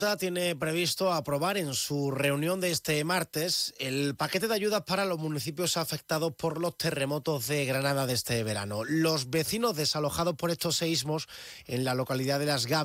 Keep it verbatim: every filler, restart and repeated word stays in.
Tiene previsto aprobar en su reunión de este martes el paquete de ayudas para los municipios afectados por los terremotos de Granada de este verano. Los vecinos desalojados por estos seísmos en la localidad de Las Gavias